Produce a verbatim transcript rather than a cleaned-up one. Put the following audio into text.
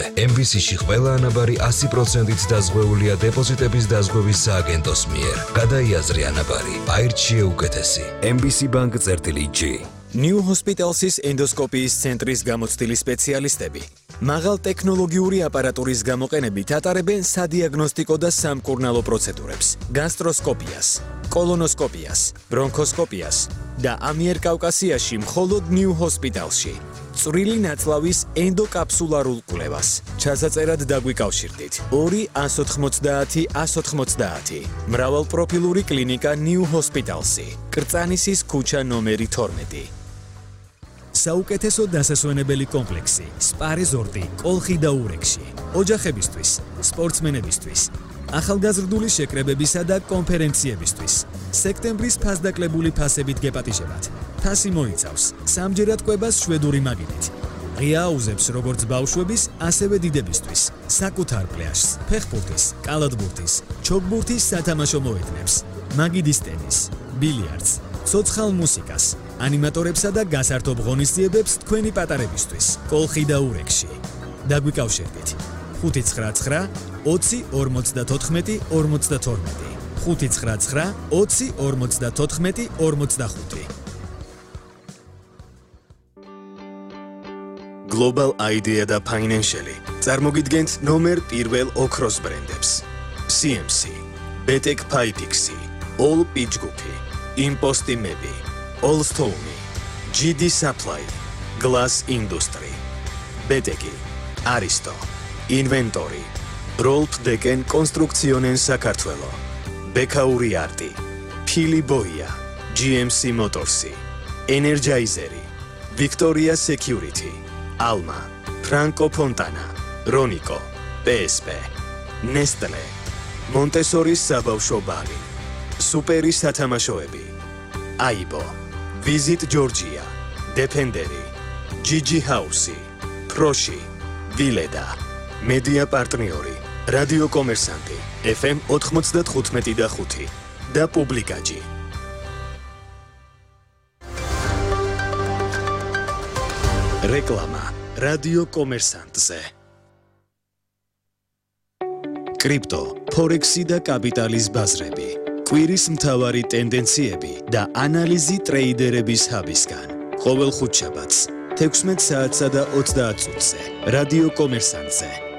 ემ ბი სი-ში ყველა ანაბარი ასი პროცენტით დაზღვეულია დეპოზიტების დაზღვევის სააგენტოს მიერ. გადაიაზრე ანაბარი, აირჩიე უკეთესი. ემ ბი სი Bank წერტილი ჯი. New Hospitals's ენდოსკოპიის ცენტრის გამოცდილი სპეციალისტები მაღალ ტექნოლოგიური აპარატურის გამოყენებით ატარებენ სადიაგნოსტიკო და სამკურნალო პროცედურებს, გასტროსკოპიას, კოლონოსკოპიას, ბრონქოსკოპიას და ამიერკავკასიაში მხოლოდ New Hospitalsში. წვრილი ნაწლავის ენდოკაფსულარულ კვლევას. ჩასაწერად დაგვიკავშირდით ორი ას ოთხმოცდაათი ას ოთხმოცდაათი. მრავალპროფილური კლინიკა New Hospitalsი. კრწანისის ქუჩა ნომერი თორმეტი. საუკეთესო დასასვენებელი კომპლექსი, სპა რეზორტი, კოლხი და ურეკში. ოჯახებისთვის, სპორტსმენებისთვის, ახალგაზრდული შეკრებებისა და კონფერენციებისთვის. სექტემბრის ფასდაკლებული ფასებით გეპატიჟებათ. ფასი მოიცავს სამჯერად კვებას შვედური მაგიდით. ღია აუზებს როგორც ბავშვების, ასევე დიდებისთვის. საკუთარ პლაჟს, ფეხბურთის, კალათბურთის, ჩოგბურთის სათამაშო მოედნებს, მაგიდის ტენის, ბილიარდს, ცოცხალ მუსიკას, ანიმატორებსა და გასართობ ღონისძიებებს თქვენი პატარებისთვის. კოლხი და ურეკში. დაგვიკავშირდით. ხუთი ცხრა ცხრა ოცი ორმოცდათოთხმეტი ორმოცდათორმეტი. ხუთი ცხრა ცხრა ოცი ორმოცდათოთხმეტი ორმოცდახუთი. Global Idea და Financial წარმოგიდგენთ ნომერ პირველ ოქროს ბრენდებს. სი ემ სი, ბეტეკ Pypixi, All Pitchgroup, Impostimები, Allstone, ჯი დი Supply, Glass Industry, ბეტეკი, Aristo, Inventory, Rolf Deken Construccionen საქართველო, ბექაური არტი, Phili Boia, ჯი ემ სი Motorsi, Energizeri, Victoria Security, Alma, Franco Fontana, Ronico, პი ეს პი, Nestle, Montessori საბავშვო ბაღი, სუპერი სათამაშოები, Aibo, Visit Georgia, Defenderi, Gigi House, Proshi, Vileda, Media პარტნიორი, რადიო კომერსანტი, ეფ ემ ოთხმოცდათხუთმეტი და ხუთი და პუბლიკაჯი. რეკლამა რადიო კომერსანტზე. კრიპტო, ფორექსი და კაპიტალის ბაზრები. კვირის მთავარი ტენდენციები და ანალიზი ტრეიდერების ჰაბისგან. ყოველ ხუთშაბათს, თექვსმეტ საათსა და ოცდაათ წუთზე. რადიო კომერსანტზე.